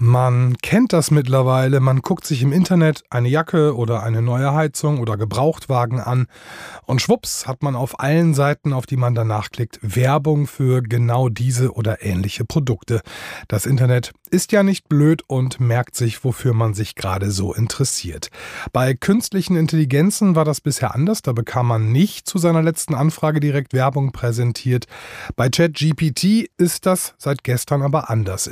Man kennt das mittlerweile, man guckt sich im Internet eine Jacke oder eine neue Heizung oder Gebrauchtwagen an und schwupps hat man auf allen Seiten, auf die man danach klickt, Werbung für genau diese oder ähnliche Produkte. Das Internet ist ja nicht blöd und merkt sich, wofür man sich gerade so interessiert. Bei künstlichen Intelligenzen war das bisher anders, da bekam man nicht zu seiner letzten Anfrage direkt Werbung präsentiert. Bei ChatGPT ist das seit gestern aber anders.